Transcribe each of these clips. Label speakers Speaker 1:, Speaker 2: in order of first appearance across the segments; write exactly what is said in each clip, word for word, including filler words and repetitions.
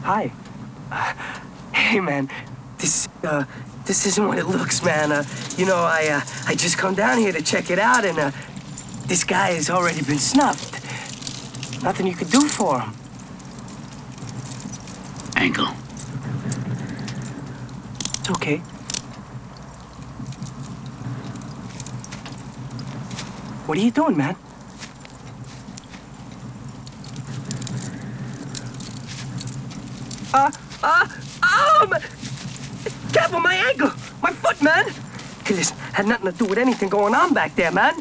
Speaker 1: Hi. Uh, hey, man. This, uh, this isn't what it looks, man. Uh, you know, I, uh, I just come down here to check it out, and, uh, this guy has already been snuffed. Nothing you could do for him.
Speaker 2: Ankle.
Speaker 1: It's okay. What are you doing, man? Uh, uh, oh, man. Careful, my ankle! My foot, man! Hey, listen, had nothing to do with anything going on back there, man.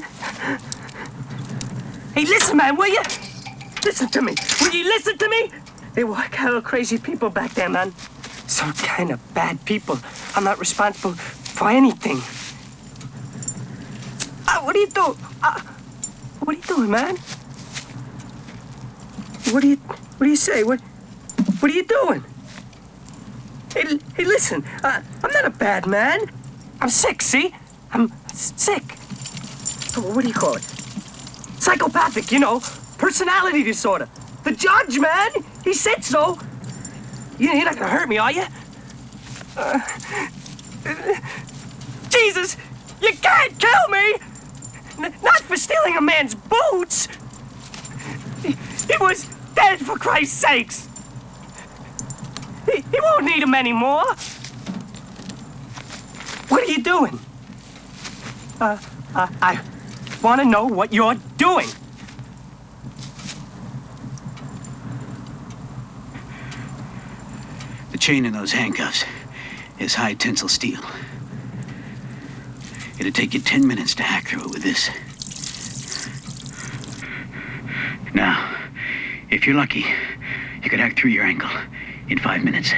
Speaker 1: Hey, listen, man, will you? Listen to me. Will you listen to me? They were kind of crazy people back there, man. Some kind of bad people. I'm not responsible for anything. Uh, what are you doing? Uh, what are you doing, man? What do you, what do you say? What, what are you doing? Hey, hey, listen, uh, I'm not a bad man. I'm sick, see? I'm sick. What do you call it? Psychopathic, you know, personality disorder. The judge, man, he said so. You- You're not gonna hurt me, are you? Uh, Jesus, you can't kill me! N- not for stealing a man's boots! He, he was dead, for Christ's sakes! He, he won't need him anymore! What are you doing? Uh, uh I want to know what you're doing!
Speaker 2: The chain in those handcuffs is high tensile steel. It'll take you ten minutes to hack through it with this. Now, if you're lucky, you could hack through your ankle in five minutes.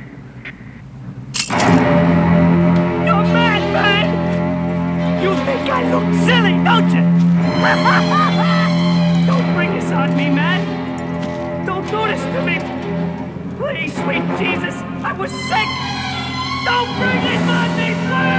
Speaker 1: You're mad, man! You think I look silly, don't you? Don't bring this on me, man! Don't do this to me! Please, sweet Jesus, I was sick! Don't bring this on me, please!